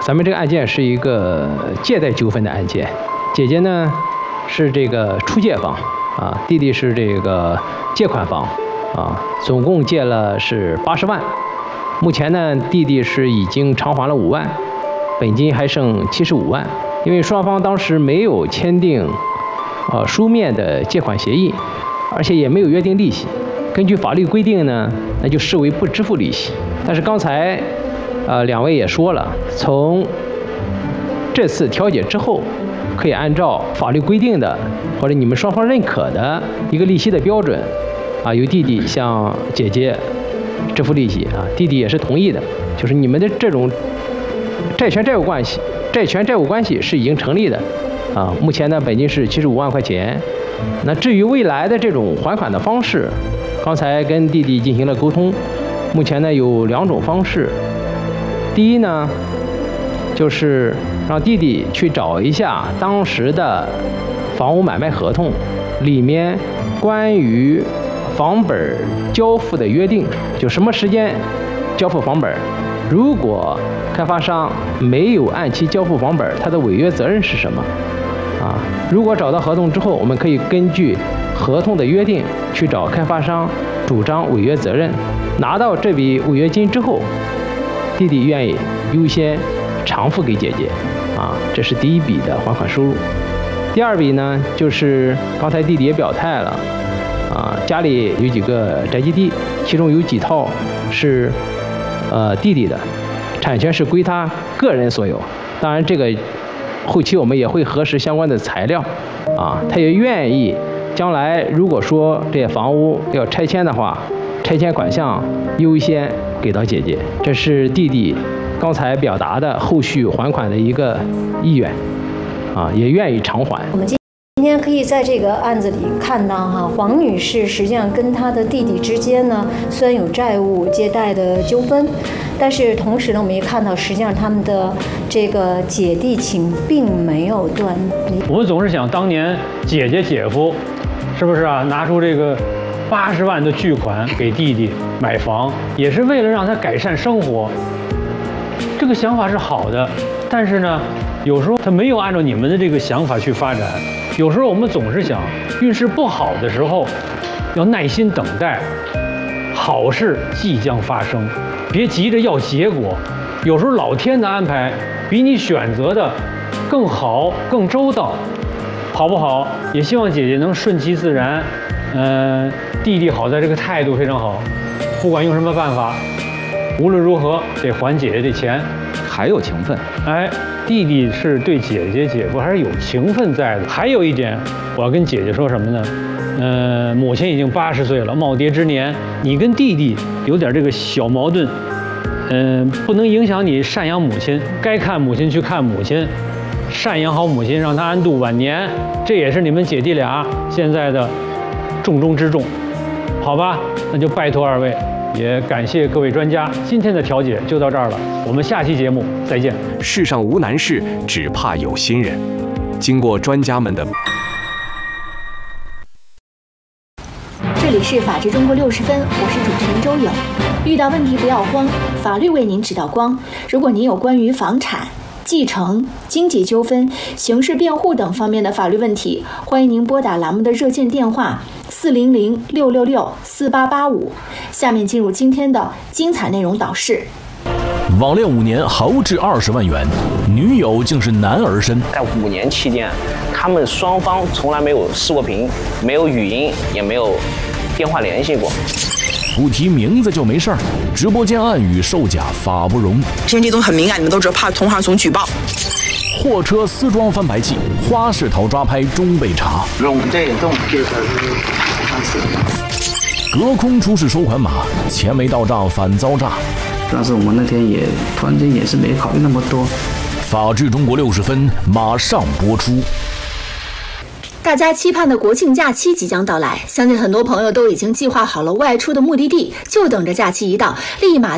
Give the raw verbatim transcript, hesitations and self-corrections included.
咱们这个案件是一个借贷纠纷的案件，姐姐呢是这个出借方啊，弟弟是这个借款方啊，总共借了是八十万。目前呢，弟弟是已经偿还了五万，本金还剩七十五万。因为双方当时没有签订呃书面的借款协议，而且也没有约定利息。根据法律规定呢，那就视为不支付利息。但是刚才呃两位也说了，从这次调解之后，可以按照法律规定的或者你们双方认可的一个利息的标准啊，由弟弟向姐姐支付利息啊，弟弟也是同意的，就是你们的这种债权债务关系，债权债务关系是已经成立的啊。目前呢，本金是七十五万块钱。那至于未来的这种还款的方式，刚才跟弟弟进行了沟通，目前呢有两种方式。第一呢，就是让弟弟去找一下当时的房屋买卖合同里面关于房本交付的约定，就什么时间交付房本，如果开发商没有按期交付房本，他的违约责任是什么啊？如果找到合同之后，我们可以根据合同的约定去找开发商主张违约责任，拿到这笔违约金之后，弟弟愿意优先偿付给姐姐啊，这是第一笔的还款收入。第二笔呢，就是刚才弟弟也表态了啊，家里有几个宅基地，其中有几套是呃弟弟的，产权是归他个人所有。当然，这个后期我们也会核实相关的材料啊，他也愿意将来如果说这些房屋要拆迁的话，拆迁款项优先给到姐姐，这是弟弟刚才表达的后续还款的一个意愿啊，也愿意偿还。 我们今今天可以在这个案子里看到哈，黄女士实际上跟她的弟弟之间呢，虽然有债务借贷的纠纷，但是同时呢，我们也看到实际上他们的这个姐弟情并没有断离。 我们总是想当年姐姐姐夫是不是啊，拿出这个八十万的巨款给弟弟买房，也是为了让他改善生活。这个想法是好的，但是呢，有时候他没有按照你们的这个想法去发展。有时候我们总是想，运势不好的时候，要耐心等待，好事即将发生，别急着要结果。有时候老天的安排比你选择的更好、更周到，好不好？也希望姐姐能顺其自然。嗯、呃，弟弟好在这个态度非常好，不管用什么办法，无论如何得还姐姐这钱。 还有情分， 哎，弟弟是对姐姐姐夫还是有情分在的。还有一点，我要跟姐姐说什么呢？呃，母亲已经八十岁了，耄耋之年，你跟弟弟有点这个小矛盾，嗯、呃，不能影响你赡养母亲。该看母亲去看母亲，赡养好母亲，让她安度晚年，这也是你们姐弟俩现在的重中之重，好吧？那就拜托二位。也感谢各位专家，今天的调解就到这儿了，我们下期节目再见。 世上无难事，只怕有心人。经过专家们的， 这里是法治中国六十分，我是主持人周颖。遇到问题不要慌，法律为您指导光。如果您有关于房产、继承、经济纠纷、刑事辩护等方面的法律问题，欢迎您拨打栏目的热线电话四零零六六六四八八五。下面进入今天的精彩内容导视。 网恋五年豪掷二十万元，女友竟是男儿身。 在五年期间，他们双方从来没有视过频，没有语音，也没有电话联系过。 不提名字就没事儿，直播间暗语售假法不容。 因为这种很敏感，你们都知道，怕同行总举报。 货车私装翻白器，花式逃抓拍终被查。 用这种就是方式。 隔空出示收款码，钱没到账反遭诈。 但是我们那天也突然间也是没考虑那么多。 法治中国六十分马上播出。 大家期盼的国庆假期即将到来，相信很多朋友都已经计划好了外出的目的地，就等着假期一到，立马